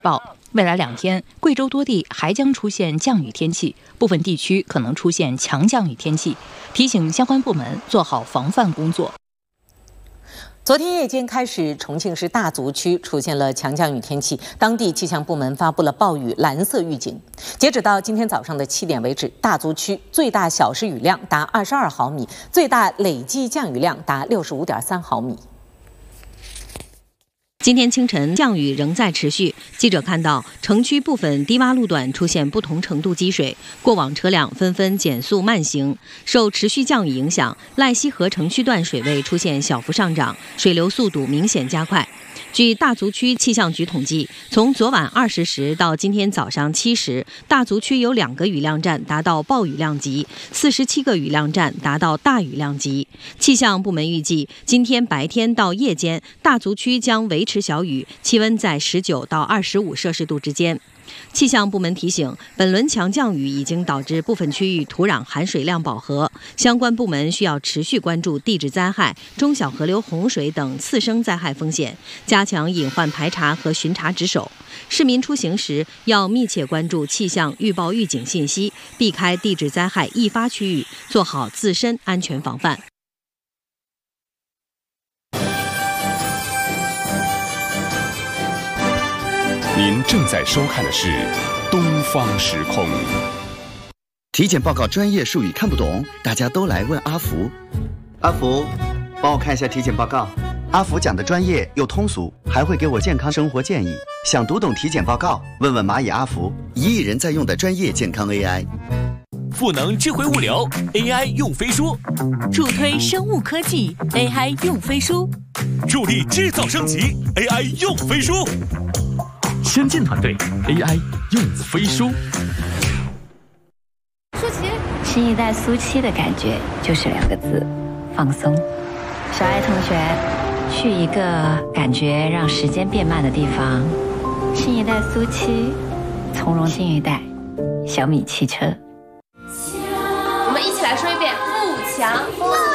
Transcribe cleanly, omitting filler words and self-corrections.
报，未来2天，贵州多地还将出现降雨天气，部分地区可能出现强降雨天气，提醒相关部门做好防范工作。 昨天夜间开始，重庆市大足区出现了强降雨天气，当地气象部门发布了暴雨蓝色预警。截止到今天早上的7点为止，大足区最大小时雨量达22毫米，最大累计降雨量达65.3毫米。 今天清晨降雨仍在持续，记者看到城区部分低洼路段出现不同程度积水，过往车辆纷纷减速慢行。受持续降雨影响，赖溪河城区段水位出现小幅上涨，水流速度明显加快。据大足区气象局统计，从昨晚20时到今天早上7时，大足区有2个雨量站达到暴雨量级，47个雨量站达到大雨量级。气象部门预计，今天白天到夜间，大足区将维持小雨，气温在19到25摄氏度之间。气象部门提醒，本轮强降雨已经导致部分区域土壤含水量饱和，相关部门需要持续关注地质灾害、中小河流洪水等次生灾害风险，加强隐患排查和巡查值守。市民出行时要密切关注气象预报预警信息，避开地质灾害易发区域，做好自身安全防范。 您正在收看的是《东方时空》。 体检报告专业术语看不懂，大家都来问阿福。阿福，帮我看一下体检报告。阿福讲的专业又通俗，还会给我健康生活建议。想读懂体检报告，问问蚂蚁阿福，1亿人在用的专业健康 AI。 赋能智慧物流 AI 用飞书， 助推生物科技 AI 用飞书， 助力制造升级 AI 用飞书。 先进团队 AI 用飞书。 舒淇，新一代苏七的感觉就是2个字：放松。小爱同学，去一个感觉让时间变慢的地方。新一代苏七，从容新一代，小米汽车。 我们一起来说一遍：富强。